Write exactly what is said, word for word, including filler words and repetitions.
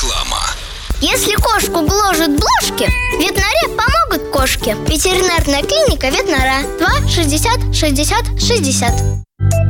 Реклама. Если кошку гложут блошки, в ветнаре помогут кошки. Ветеринарная клиника Ветнара. Два шестьдесят шестьдесят шестьдесят.